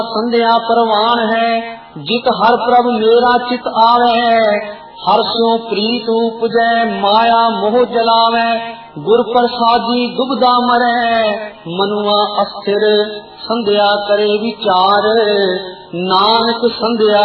संध्या परवान है, जित हर प्रभ मेरा चित आवे। हर सो प्रीत उपजै माया मोह जलावे, गुर प्रसादी दुबदा मरै। मनुआ अस्थिर संध्या करे विचार, नानक संध्या